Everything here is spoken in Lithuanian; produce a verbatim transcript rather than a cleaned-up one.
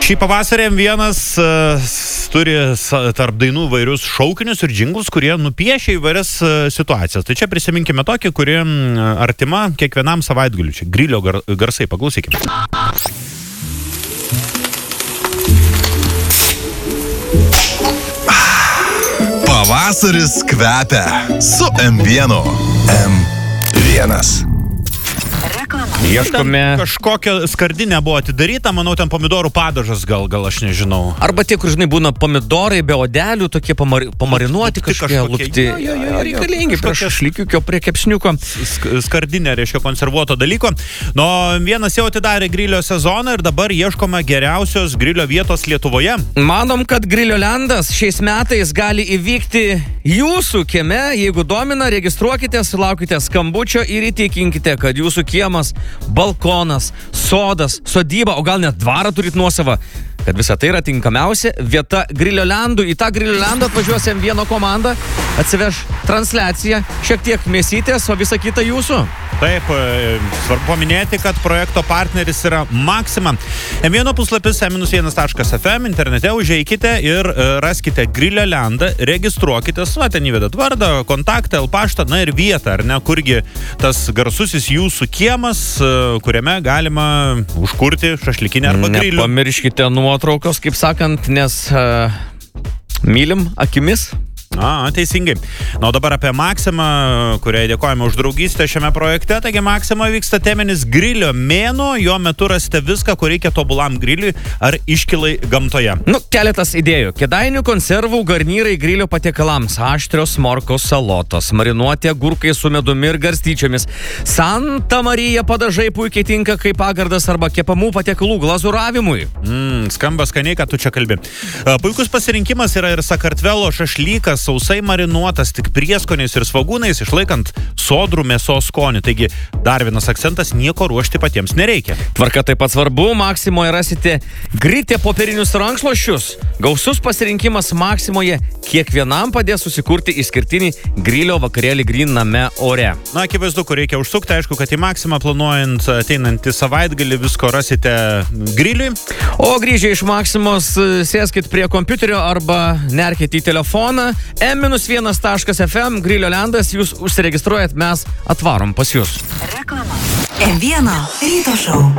Šį pavasarį M vienas uh, turi tarp dainų vairius šaukinius ir džinglus, kurie nupiešia įvairias uh, situacijas. Tai čia prisiminkime tokį, kuri uh, artima kiekvienam savaitgaliui. Čia grilio gar, garsai, paklausykime. Pavasaris kvepia su M vienu. M vienas. Ieškome. Kažkokia skardinė buvo atidaryta, manau, ten pomidorų padažas, gal, gal aš nežinau. Arba tie, kur, žinai, būna pomidorai be odelių, tokie pamar, pamarinuoti kažkokie, lupti. Jo, jo, jo, reikalingi prie šlikiukio, prie kepšniuko. Skardinė, reiškia, konservuoto dalyko. Nu, vienas jau atidarė grilio sezoną ir dabar ieškome geriausios grilio vietos Lietuvoje. Manom, kad Grilio Landas šiais metais gali įvykti jūsų kieme. Jeigu domina, registruokite, sulaukite skambučio ir įtikinkite, kad jūsų kiemas, balkonas, sodas, sodyba, o gal net dvarą turit nuosavą, kad visa tai yra tinkamiausia vieta Grilio Landų. Į tą Grilio Landą atvažiuos M vieno komanda, atsiveš transliaciją, šiek tiek mėsytės, o visa kita jūsų. Taip, svarbu paminėti, kad projekto partneris yra Maxima. M vieno puslapis m vienas taškas f m, internete užeikite ir raskite Grilio Landą, registruokitės, va, ten įvedat vardą, kontaktą, paštą, na ir vietą, ar ne, kurgi tas garsusis jūsų kiemas, kuriame galima užkurti šašlikinę arba grilių. Nepamirškite nuotraukos, kaip sakant, nes uh, mylim akimis. A, teisingai. Na, o dabar apie Maximą, kuriai dėkojame už draugystę šiame projekte. Taigi Maxima vyksta teminis grilio mėnuo, jo metu rasite viską, ko reikia tobulam griliui ar iškilai gamtoje. Nu, keletas idėjų. Kėdainių konservų garnyrai grilio patiekalams, aštrios morkos salotos, marinuoti agurkai su medumi ir garstyčiomis. Santa Marija padažai puikiai tinka kaip pagardas arba kepamų patiekalų glazūravimui. Mm, skamba skaniai, kad tu čia kalbi. Puikus pasirinkimas yra ir Sakartvelo šašlykas, sausai marinuotas tik prieskoniais ir svogūnais, išlaikant sodrų mėsos skonį. Taigi dar vienas akcentas, nieko ruošti patiems nereikia. Tvarka taip pat svarbu, Maximoje rasite gritė popierinius rankšluosčius. Gausus pasirinkimas Maximoje kiekvienam padės susikurti išskirtinį grilio vakarėlį gryname ore. Na, akivaizdu, kur reikia užsukti, aišku, kad į Maximą planuojant ateinantį savaitgalį visko rasite griliui. O grįžę iš Maximos sėskit prie kompiuterio arba nerkit į telefoną. M vienas taškas f m, Grilio Landas, jūs užsiregistruojat, mes atvarom pas jūs. Reklama. M vieno ryto šou.